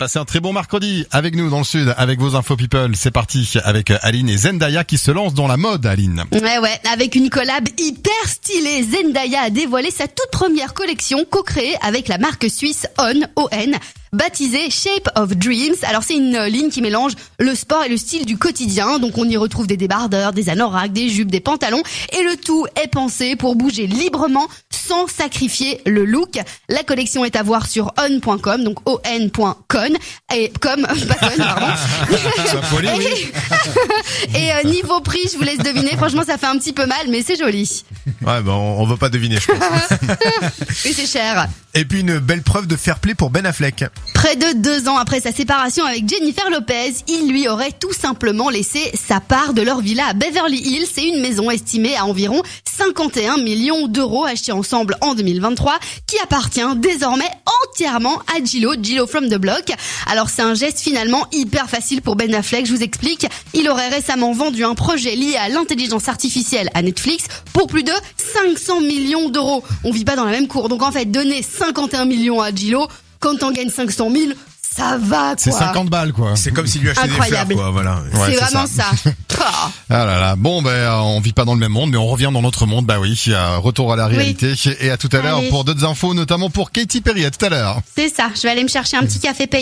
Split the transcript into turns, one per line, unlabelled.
Passez un très bon mercredi avec nous dans le sud, avec vos infos people. C'est parti avec Aline et Zendaya qui se lancent dans la mode, Aline.
Ouais, avec une collab hyper stylée, Zendaya a dévoilé sa toute première collection co-créée avec la marque suisse ON, baptisée Shape of Dreams. Alors c'est une ligne qui mélange le sport et le style du quotidien. Donc on y retrouve des débardeurs, des anoraks, des jupes, des pantalons. Et le tout est pensé pour bouger librement sans sacrifier le look. La collection est à voir sur on.com, donc on.con. Et pas con, pardon.
Poli, oui.
Et niveau prix, je vous laisse deviner. Franchement, ça fait un petit peu mal, mais c'est joli.
Ouais, on veut pas deviner, je pense.
Et c'est cher.
Et puis une belle preuve de fair play pour Ben Affleck.
Près de 2 ans après sa séparation avec Jennifer Lopez, il lui aurait tout simplement laissé sa part de leur villa à Beverly Hills. C'est une maison estimée à environ 51 millions d'euros achetée ensemble en 2023 qui appartient désormais entièrement à Gillo from the Block. Alors c'est un geste finalement hyper facile pour Ben Affleck, je vous explique. Il aurait récemment vendu un projet lié à l'intelligence artificielle à Netflix pour plus de 500 millions d'euros. On vit pas dans la même cour, donc en fait donner 51 millions à Gillo, quand on gagne 500 000, ça va quoi.
C'est 50 balles quoi.
C'est comme s'il lui achetait
Incroyable.
des fleurs quoi, voilà.
Ouais,
c'est vraiment ça.
Ah là là. Bon on vit pas dans le même monde mais on revient dans notre monde. Bah oui, retour à la réalité et à tout à l'heure
Allez.
pour d'autres infos, notamment pour Katy Perry. À tout à l'heure.
C'est ça, je vais aller me chercher un petit café payant.